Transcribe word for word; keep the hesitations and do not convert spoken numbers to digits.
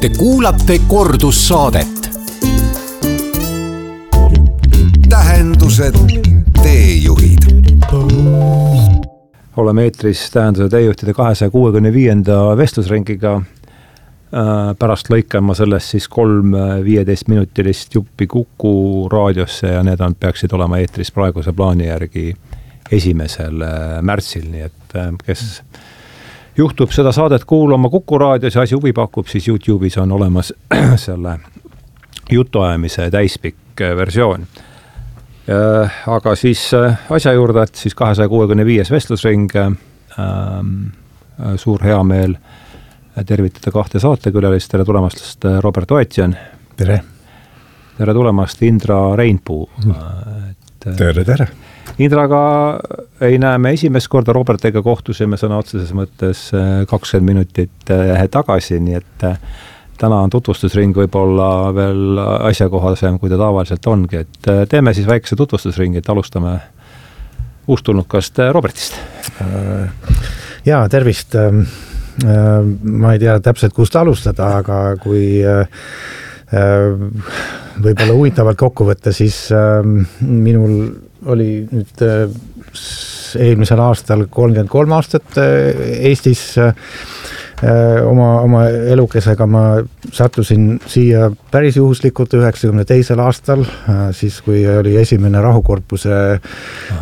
Te kuulate kordussaadet. Tähendused, teejuhid. Oleme eetris Tähenduse teejuhtide kahesaja kuuekümne viienda vestlusringiga. Pärast lõikama sellest siis kolm viieteist minutilist juppi Kuku raadiosse ja need on, peaksid olema eetris praeguse plaani järgi esimesel märtsil, nii et kes juhtub seda saadet kuulama Kuku raadios ja asi huvi pakub, siis YouTube'is on olemas selle jutuajamise täispikk versioon. Aga siis asja juurde, et siis kahesaja kuuekümne viies vestlusring, suur hea meel tervitada kahte saatekülalist. Tere tulemast, Robert Oetjan. Tere. Tere tulemast, Indra Reinpuu. Tere, tere. Indraga ei näe me esimest korda, Robertiga kohtusime sõna otseses mõttes kakskümmend minutit tagasi, nii et täna on tutvustusring võib-olla veel asjakohasem, kui ta tavaliselt ongi. Et teeme siis väikse tutvustusringi, et alustame uustulnukast Robertist. Jaa, tervist. Ma ei tea täpselt, kust alustada, aga kui võib-olla huvitavalt kokku võtta, siis minul oli nüüd eelmisel aastal kolmkümmend kolm aastat Eestis oma, oma elukesega. Ma sattusin siia päris juhuslikult üheksakümne teisel aastal, siis kui oli esimene rahukorpuse